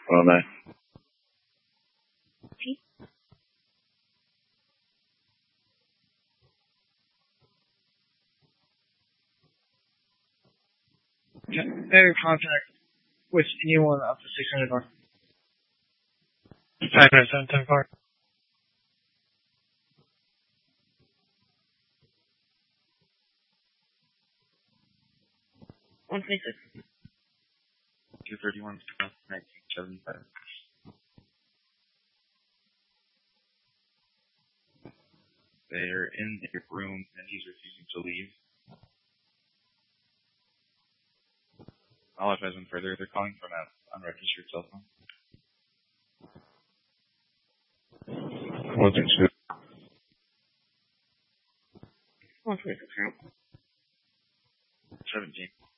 Well, no. No contact with anyone up to 600 north. 507, 10-4. 126. 231, 1975. They're in their room and he's refusing to leave. I'll advise them further. They're calling from an unregistered cell phone. 132. 126. 17.